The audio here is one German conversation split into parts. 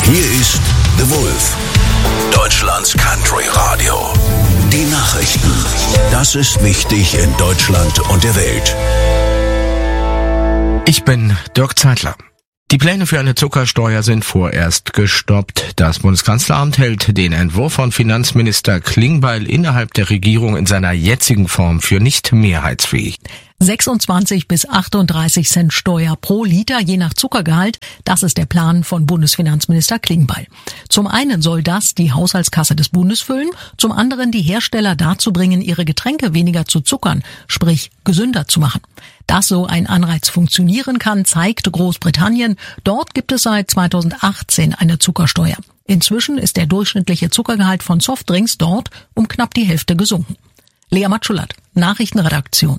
Hier ist The Wolf, Deutschlands Country Radio. Die Nachrichten. Das ist wichtig in Deutschland und der Welt. Ich bin Dirk Zeitler. Die Pläne für eine Zuckersteuer sind vorerst gestoppt. Das Bundeskanzleramt hält den Entwurf von Finanzminister Klingbeil innerhalb der Regierung in seiner jetzigen Form für nicht mehrheitsfähig. 26 bis 38 Cent Steuer pro Liter, je nach Zuckergehalt. Das ist der Plan von Bundesfinanzminister Klingbeil. Zum einen soll das die Haushaltskasse des Bundes füllen, zum anderen die Hersteller dazu bringen, ihre Getränke weniger zu zuckern, sprich gesünder zu machen. Dass so ein Anreiz funktionieren kann, zeigt Großbritannien. Dort gibt es seit 2018 eine Zuckersteuer. Inzwischen ist der durchschnittliche Zuckergehalt von Softdrinks dort um knapp die Hälfte gesunken. Lea Matschulat, Nachrichtenredaktion.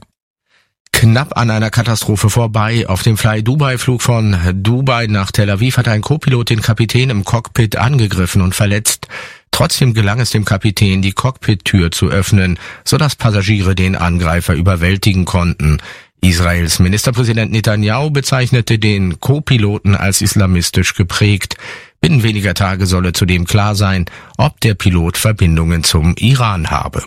Knapp an einer Katastrophe vorbei. Auf dem Fly-Dubai-Flug von Dubai nach Tel Aviv hat ein Co-Pilot den Kapitän im Cockpit angegriffen und verletzt. Trotzdem gelang es dem Kapitän, die Cockpit-Tür zu öffnen, sodass Passagiere den Angreifer überwältigen konnten. Israels Ministerpräsident Netanyahu bezeichnete den Co-Piloten als islamistisch geprägt. Binnen weniger Tage solle zudem klar sein, ob der Pilot Verbindungen zum Iran habe.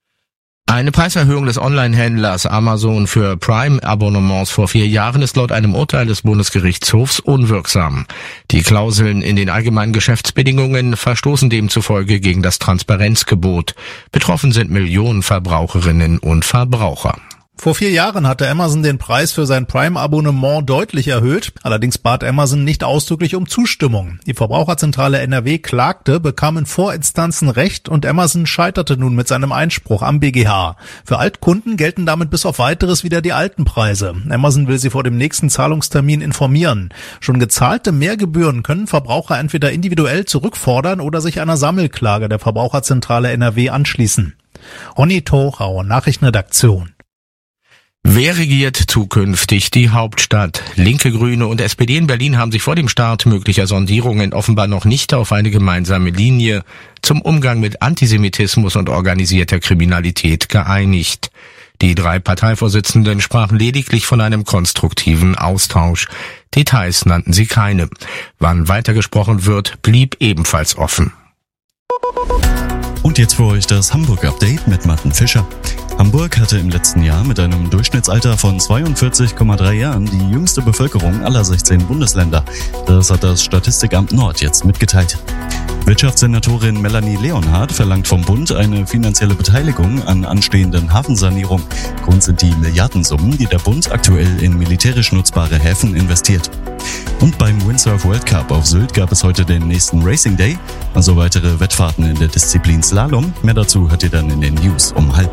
Eine Preiserhöhung des Online-Händlers Amazon für Prime-Abonnements vor 4 Jahren ist laut einem Urteil des Bundesgerichtshofs unwirksam. Die Klauseln in den allgemeinen Geschäftsbedingungen verstoßen demzufolge gegen das Transparenzgebot. Betroffen sind Millionen Verbraucherinnen und Verbraucher. Vor 4 Jahren hatte Amazon den Preis für sein Prime-Abonnement deutlich erhöht. Allerdings bat Amazon nicht ausdrücklich um Zustimmung. Die Verbraucherzentrale NRW klagte, bekam in Vorinstanzen Recht und Amazon scheiterte nun mit seinem Einspruch am BGH. Für Altkunden gelten damit bis auf Weiteres wieder die alten Preise. Amazon will sie vor dem nächsten Zahlungstermin informieren. Schon gezahlte Mehrgebühren können Verbraucher entweder individuell zurückfordern oder sich einer Sammelklage der Verbraucherzentrale NRW anschließen. Ronny Thorau, Nachrichtenredaktion. Wer regiert zukünftig die Hauptstadt? Linke, Grüne und SPD in Berlin haben sich vor dem Start möglicher Sondierungen offenbar noch nicht auf eine gemeinsame Linie zum Umgang mit Antisemitismus und organisierter Kriminalität geeinigt. Die 3 Parteivorsitzenden sprachen lediglich von einem konstruktiven Austausch. Details nannten sie keine. Wann weitergesprochen wird, blieb ebenfalls offen. Und jetzt für euch das Hamburg-Update mit Martin Fischer. Hamburg hatte im letzten Jahr mit einem Durchschnittsalter von 42,3 Jahren die jüngste Bevölkerung aller 16 Bundesländer. Das hat das Statistikamt Nord jetzt mitgeteilt. Wirtschaftssenatorin Melanie Leonhardt verlangt vom Bund eine finanzielle Beteiligung an anstehenden Hafensanierung. Grund sind die Milliardensummen, die der Bund aktuell in militärisch nutzbare Häfen investiert. Und beim Windsurf World Cup auf Sylt gab es heute den nächsten Racing Day, also weitere Wettfahrten in der Disziplin Slalom. Mehr dazu hört ihr dann in den News um 12:30.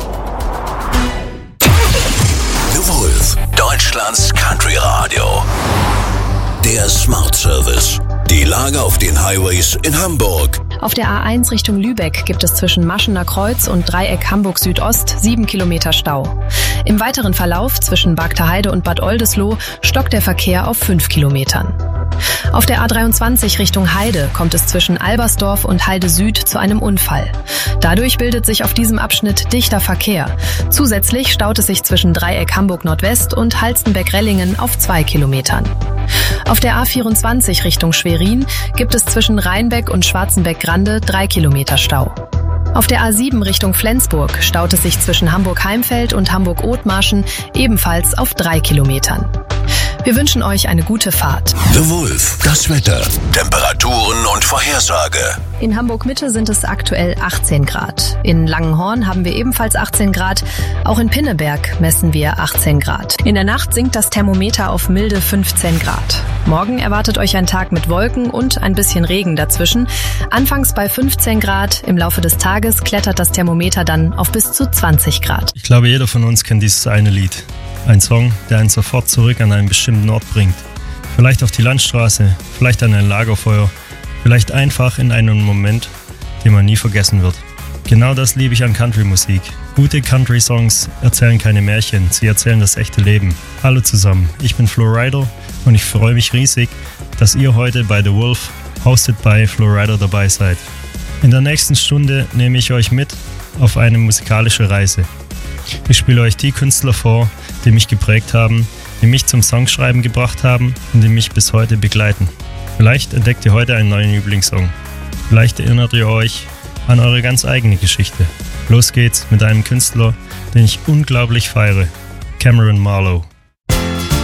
The Wolf, Deutschlands Country Radio. Der Smart Service. Die Lage auf den Highways in Hamburg. Auf der A1 Richtung Lübeck gibt es zwischen Maschener Kreuz und Dreieck Hamburg Südost 7 Kilometer Stau. Im weiteren Verlauf zwischen Bargteheide und Bad Oldesloe stockt der Verkehr auf 5 Kilometern. Auf der A23 Richtung Heide kommt es zwischen Albersdorf und Heide Süd zu einem Unfall. Dadurch bildet sich auf diesem Abschnitt dichter Verkehr. Zusätzlich staut es sich zwischen Dreieck Hamburg Nordwest und Halstenberg-Rellingen auf 2 Kilometern. Auf der A24 Richtung Schwerin gibt es zwischen Rheinbeck und Schwarzenbeck-Grande 3 Kilometer Stau. Auf der A7 Richtung Flensburg staut es sich zwischen Hamburg-Heimfeld und Hamburg-Othmarschen ebenfalls auf 3 Kilometern. Wir wünschen euch eine gute Fahrt. The Wolf, das Wetter, Temperaturen und Vorhersage. In Hamburg-Mitte sind es aktuell 18 Grad. In Langenhorn haben wir ebenfalls 18 Grad. Auch in Pinneberg messen wir 18 Grad. In der Nacht sinkt das Thermometer auf milde 15 Grad. Morgen erwartet euch ein Tag mit Wolken und ein bisschen Regen dazwischen. Anfangs bei 15 Grad, im Laufe des Tages klettert das Thermometer dann auf bis zu 20 Grad. Ich glaube, jeder von uns kennt dieses eine Lied. Ein Song, der einen sofort zurück an einen bestimmten Ort bringt. Vielleicht auf die Landstraße, vielleicht an ein Lagerfeuer, vielleicht einfach in einen Moment, den man nie vergessen wird. Genau das liebe ich an Country-Musik. Gute Country-Songs erzählen keine Märchen, sie erzählen das echte Leben. Hallo zusammen, ich bin Flo Rida und ich freue mich riesig, dass ihr heute bei The Wolf, hosted by Flo Rida, dabei seid. In der nächsten Stunde nehme ich euch mit auf eine musikalische Reise. Ich spiele euch die Künstler vor, die mich geprägt haben, die mich zum Songschreiben gebracht haben und die mich bis heute begleiten. Vielleicht entdeckt ihr heute einen neuen Lieblingssong. Vielleicht erinnert ihr euch an eure ganz eigene Geschichte. Los geht's mit einem Künstler, den ich unglaublich feiere, Cameron Marlowe.